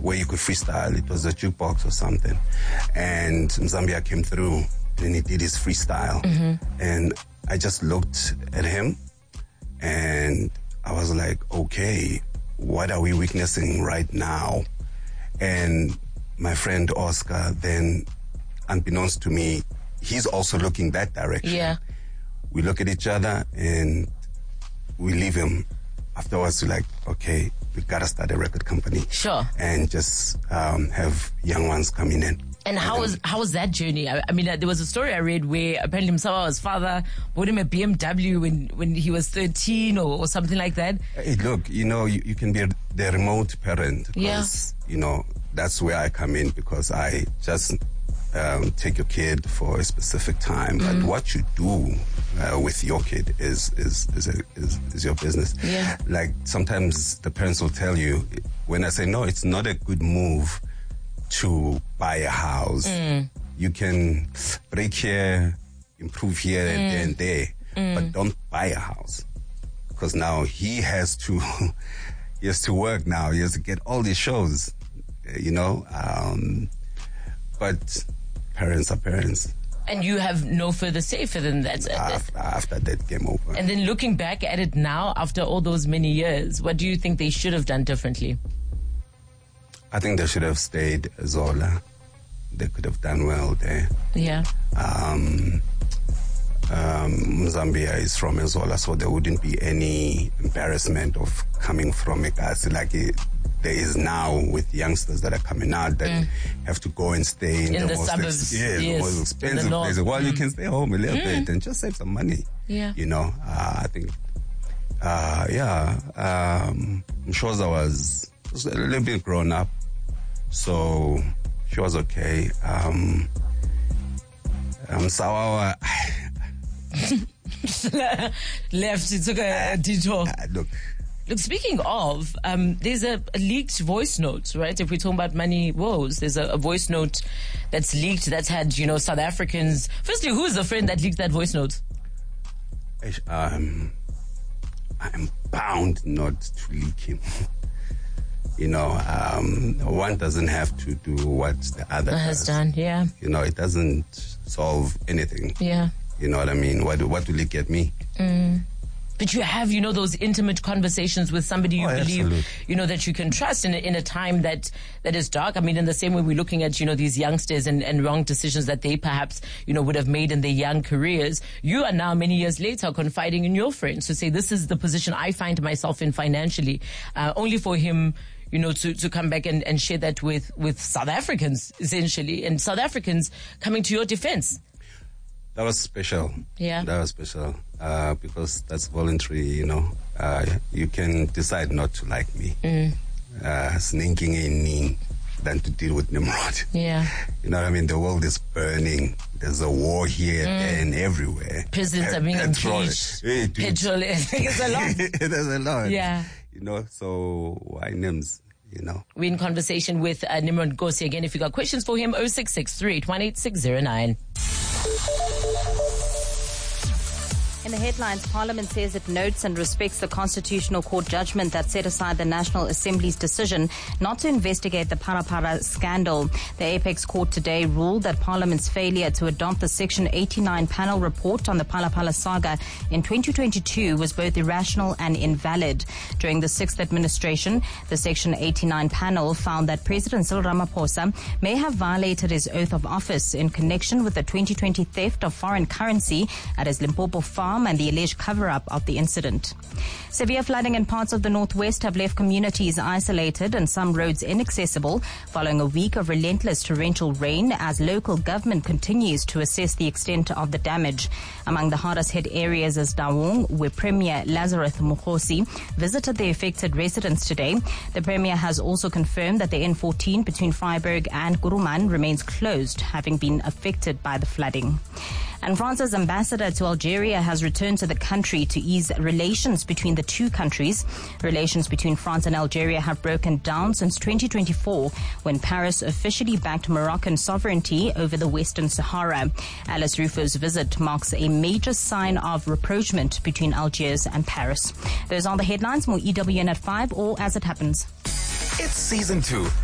where you could freestyle. It was a jukebox or something. And Zambia came through and he did his freestyle. And I just looked at him and I was like, okay, what are we witnessing right now? And my friend Oscar, then, unbeknownst to me, he's also looking that direction. Yeah. We look at each other and we leave him. Afterwards, we're like, okay, we gotta start a record company. Sure. And just have young ones coming in. And how was that journey? I mean, there was a story I read where apparently Msawawa's father bought him a BMW when he was 13 or something like that. Hey, look, you can be the remote parent. Because, that's where I come in, because I just take your kid for a specific time. But what you do with your kid is your business. Yeah. Like sometimes the parents will tell you, when I say, no, it's not a good move to buy a house. You can break here, improve here and there, but don't buy a house, because now he has to work now. He has to get all these shows, but parents are parents. And you have no further say than that. After that, game over. And then looking back at it now, after all those many years, what do you think they should have done differently? I think they should have stayed Zola. They could have done well there. Yeah. Zambia is from Zola, so there wouldn't be any embarrassment of coming from Ekasi like there is now with youngsters that are coming out that have to go and stay in the most suburbs. The most expensive places. Well, you can stay home a little bit and just save some money. Yeah. I think, Mshoza was a little bit grown up, so she was okay. Sawawa left, it took a detour. Look, speaking of, there's a leaked voice note, right? If we're talking about money woes, there's a voice note that's leaked that's had, South Africans. Firstly, who's the friend that leaked that voice note? I'm bound not to leak him. One doesn't have to do what the other has does. done, yeah. It doesn't solve anything. Yeah. You know what I mean? What will it get me? But you have, those intimate conversations with somebody you believe, absolutely. That you can trust in a time that is dark. I mean, in the same way we're looking at, these youngsters and wrong decisions that they perhaps, would have made in their young careers. You are now many years later confiding in your friends to say, this is the position I find myself in financially, only for him, to come back and share that with South Africans, essentially, and South Africans coming to your defense. That was special. Yeah. That was special because that's voluntary, you can decide not to like me. Sneaking in than to deal with Nimrod. Yeah. You know what I mean? The world is burning. There's a war here and everywhere. Presidents are being impeached. Petrol, it's a lot. There's a lot. Yeah. So why NIMS? We're in conversation with Nimrod Nkosi. Again, if you got questions for him, 0663 18609. In the headlines, Parliament says it notes and respects the Constitutional Court judgment that set aside the National Assembly's decision not to investigate the Parapara scandal. The Apex Court today ruled that Parliament's failure to adopt the Section 89 panel report on the Phala saga in 2022 was both irrational and invalid. During the sixth administration, the Section 89 panel found that President Cyril Ramaphosa may have violated his oath of office in connection with the 2020 theft of foreign currency at his Limpopo farm and the alleged cover-up of the incident. Severe flooding in parts of the northwest have left communities isolated and some roads inaccessible following a week of relentless torrential rain as local government continues to assess the extent of the damage. Among the hardest hit areas is Dawong, where Premier Lazarus Mokhosi visited the affected residents today. The Premier has also confirmed that the N14 between Freiburg and Kuruman remains closed, having been affected by the flooding. And France's ambassador to Algeria has returned to the country to ease relations between the two countries. Relations between France and Algeria have broken down since 2024 when Paris officially backed Moroccan sovereignty over the Western Sahara. Alice Rufo's visit marks a major sign of rapprochement between Algiers and Paris. Those are the headlines. More EWN at 5 or As It Happens. It's season 2